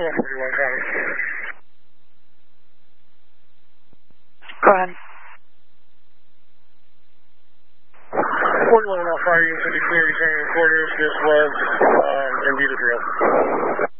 41 copy. Go ahead. 41 Alpha, you can be clear, returning quarters. This was indeed a drill.